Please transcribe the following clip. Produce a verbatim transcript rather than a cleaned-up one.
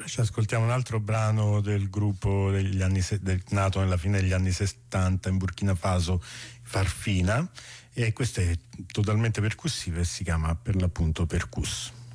Ci ascoltiamo un altro brano del gruppo degli anni se- del, nato nella fine degli anni settanta in Burkina Faso, Farfina, e questo è totalmente percussivo e si chiama per l'appunto Percus.